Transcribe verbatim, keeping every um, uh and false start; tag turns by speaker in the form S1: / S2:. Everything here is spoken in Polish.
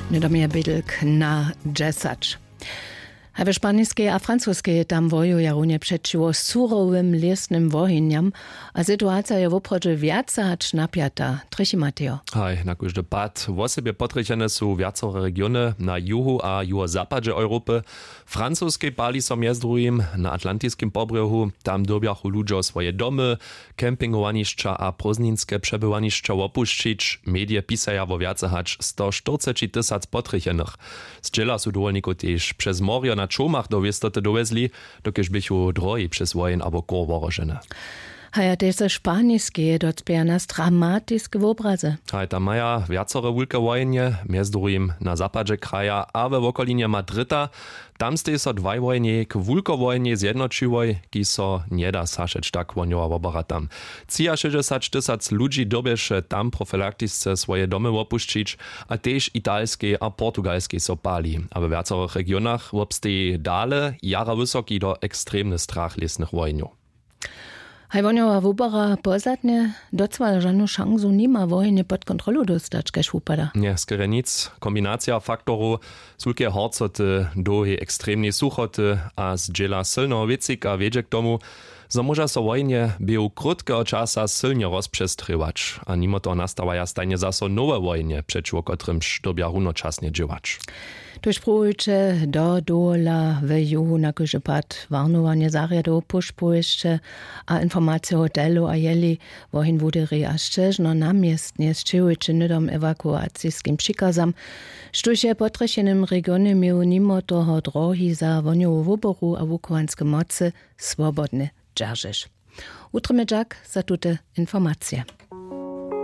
S1: Niedomie bydlk na dżesacz. A w szpańskiej a francuskiej tam wojują przeciwko surowym lesnym wojeniem, a sytuacja jest w oprodzie wiacacz napiata. Trzysi Mateo.
S2: Hej, na każdy pad w osobie potrychene są wiacore regiony na juhu a juhozapadzie Europy. Francuskiej pali są między drugim na atlantyckim pobrehu. Tam dobiachu ludzie swoje domy, kempingowaniszcza a prozninskie przebywaniszcza opuścić. Medie pisają o wiace hać sto czterdzieści tysięcy potrychenych. Z dziela są dowolniku też przez morio na czomach do wiestoty dowezli, dokiż bychu drogi przez wojen abo kor worożene.
S1: Haja te szpańskie docpia nas dramatiskie obrazy.
S2: Hej, tam maja wiacore wielkie wojnie, między drugim na zapadzie kraja, a we okolinie Madryta. Tam ste so dwaj wojnie k wielkowojnie zjednoczyły, ki so nie da saszeć tak woniowa wobaratam. Cija sześćdziesiąt tysięcy ludzi dobieše tam profilaktisce swoje domy opuścić, a też italskie a portugalskie so pali. A w wiacorych regionach obsteje dale jara wysoki do ekstremny strach lesnych wojniów.
S1: Hej, woniowa wubara pozadnie docwala żadną szansu nima wojny pod kontrolą dostać, każ upada.
S2: Nie, skoro nic. Kombinacja faktorów, sulkie horcoty, dohy ekstremnie suchoty, a z dziela silnego wiecika wiedzie k tomu, że może so wojnie był krótkiego czasa silnie rozprzestrywać, a mimo to nastawaja stanie zaso nowe wojnie, przeciwko którym sztobia runoczasnie dziewać.
S1: Durch Brüche, do dola, w juhu na każdy pad, warnowanie zariadu, puszpujeszcze, a informacje hotelu a jeli, wohin wurde reašćežno namjestnie z čiujičinidom evakuacijskim přikazam, štuž je potrešenim regiony miu nimo toho drohi za vonjovu vuboru a vukuanske moce svobodne džaržeš. Utrime džak za tute informacije.